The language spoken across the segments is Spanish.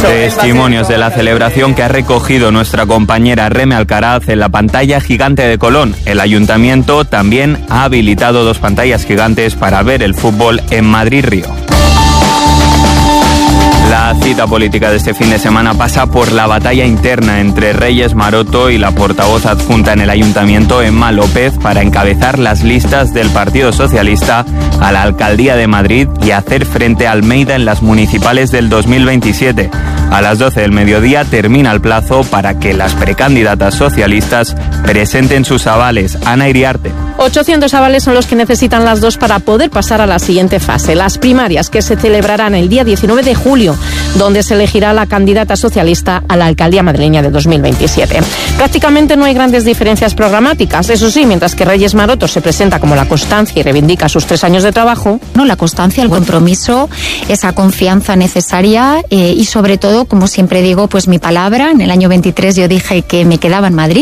Testimonios de la celebración que ha recogido nuestra compañera Reme Alcaraz en la pantalla gigante de Colón. El ayuntamiento también ha habilitado 2 pantallas gigantes para ver el fútbol en Madrid-Río. La cita política de este fin de semana pasa por la batalla interna entre Reyes Maroto y la portavoz adjunta en el ayuntamiento, Emma López, para encabezar las listas del Partido Socialista a la Alcaldía de Madrid y hacer frente a Almeida en las municipales del 2027. A las 12 del mediodía termina el plazo para que las precandidatas socialistas presenten sus avales. Ana Iriarte. 800 avales son los que necesitan las dos para poder pasar a la siguiente fase, las primarias, que se celebrarán el día 19 de julio, donde se elegirá la candidata socialista a la alcaldía madrileña de 2027. Prácticamente no hay grandes diferencias programáticas, eso sí, mientras que Reyes Maroto se presenta como la constancia y reivindica sus 3 años de trabajo. No, la constancia, el compromiso, esa confianza necesaria y sobre todo, como siempre digo, pues mi palabra. En el año 23 yo dije que me quedaba en Madrid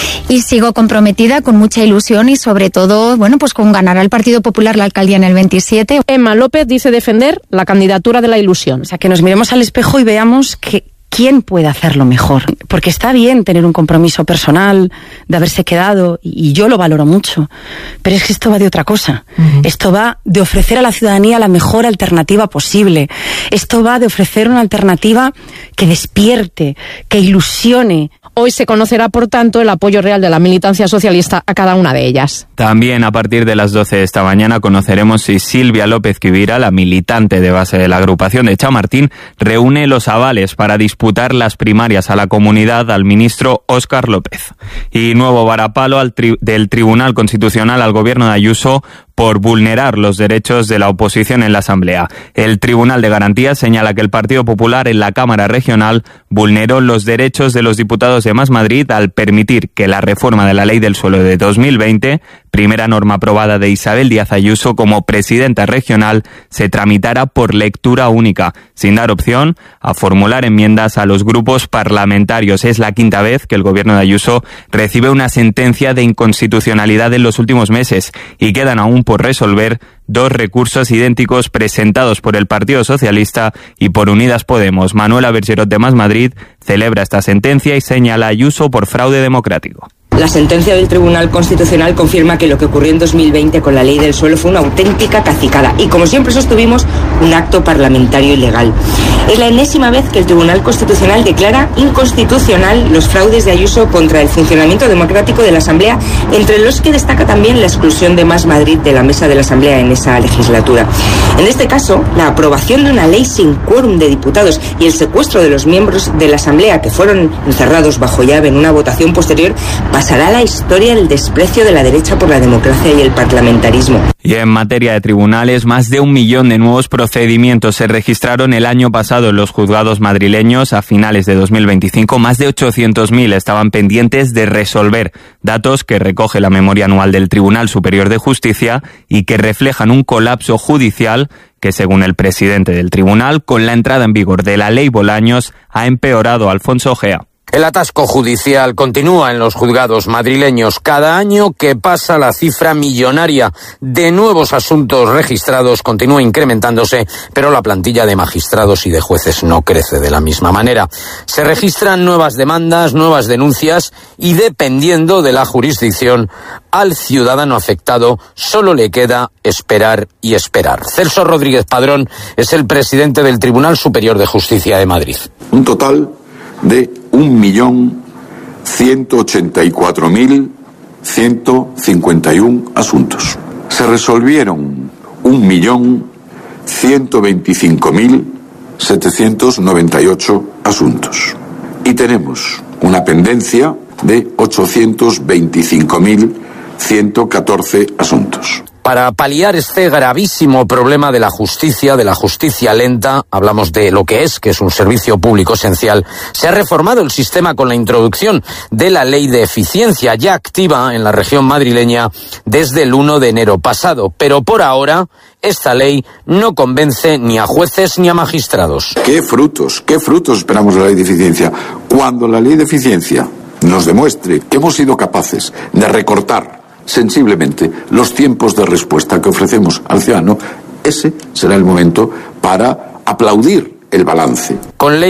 y sigo comprometida con mucha ilusión y sobre todo, bueno, pues con ganar al Partido Popular la alcaldía en el 27. Emma López dice defender la candidatura de la ilusión. O sea, que nos miremos al espejo y veamos que ¿quién puede hacerlo mejor? Porque está bien tener un compromiso personal, de haberse quedado, y yo lo valoro mucho, pero es que esto va de otra cosa. Esto va de ofrecer a la ciudadanía la mejor alternativa posible. Esto va de ofrecer una alternativa que despierte, que ilusione. Hoy se conocerá, por tanto, el apoyo real de la militancia socialista a cada una de ellas. También a partir de las 12 de esta mañana conoceremos si Silvia López Quivira, la militante de base de la agrupación de Chamartín, reúne los avales para disputar las primarias a la comunidad al ministro Óscar López. Y nuevo varapalo del Tribunal Constitucional al gobierno de Ayuso por vulnerar los derechos de la oposición en la Asamblea. El Tribunal de Garantías señala que el Partido Popular en la Cámara Regional vulneró los derechos de los diputados de Más Madrid al permitir que la reforma de la Ley del Suelo de 2020, primera norma aprobada de Isabel Díaz Ayuso como presidenta regional, se tramitara por lectura única, sin dar opción a formular enmiendas a los grupos parlamentarios. Es la 5ª vez que el gobierno de Ayuso recibe una sentencia de inconstitucionalidad en los últimos meses y quedan aún por resolver 2 recursos idénticos presentados por el Partido Socialista y por Unidas Podemos. Manuela Bergerot de Más Madrid celebra esta sentencia y señala a Ayuso por fraude democrático. La sentencia del Tribunal Constitucional confirma que lo que ocurrió en 2020 con la Ley del Suelo fue una auténtica cacicada y, como siempre sostuvimos, un acto parlamentario ilegal. Es la enésima vez que el Tribunal Constitucional declara inconstitucional los fraudes de Ayuso contra el funcionamiento democrático de la Asamblea, entre los que destaca también la exclusión de Más Madrid de la mesa de la Asamblea en esa legislatura. En este caso, la aprobación de una ley sin quórum de diputados y el secuestro de los miembros de la Asamblea que fueron encerrados bajo llave en una votación posterior pasará a la historia el desprecio de la derecha por la democracia y el parlamentarismo. Y en materia de tribunales, más de 1 millón de nuevos procedimientos se registraron el año pasado en los juzgados madrileños. A finales de 2025, más de 800.000 estaban pendientes de resolver, datos que recoge la memoria anual del Tribunal Superior de Justicia y que reflejan un colapso judicial que, según el presidente del tribunal, con la entrada en vigor de la Ley Bolaños, ha empeorado. Alfonso Ojea. El atasco judicial continúa en los juzgados madrileños. Cada año que pasa, la cifra millonaria de nuevos asuntos registrados continúa incrementándose, pero la plantilla de magistrados y de jueces no crece de la misma manera. Se registran nuevas demandas, nuevas denuncias y, dependiendo de la jurisdicción, al ciudadano afectado solo le queda esperar y esperar. Celso Rodríguez Padrón es el presidente del Tribunal Superior de Justicia de Madrid. Un total de 1.184.151 asuntos. Se resolvieron 1.125.798 asuntos. Y tenemos una pendencia de 825.114 asuntos. Para paliar este gravísimo problema de la justicia lenta, hablamos de lo que es un servicio público esencial, se ha reformado el sistema con la introducción de la Ley de Eficiencia, ya activa en la región madrileña desde el 1 de enero pasado. Pero por ahora, esta ley no convence ni a jueces ni a magistrados. ¿Qué frutos esperamos de la Ley de Eficiencia? Cuando la Ley de Eficiencia nos demuestre que hemos sido capaces de recortar sensiblemente los tiempos de respuesta que ofrecemos al ciudadano, ese será el momento para aplaudir el balance. Con ley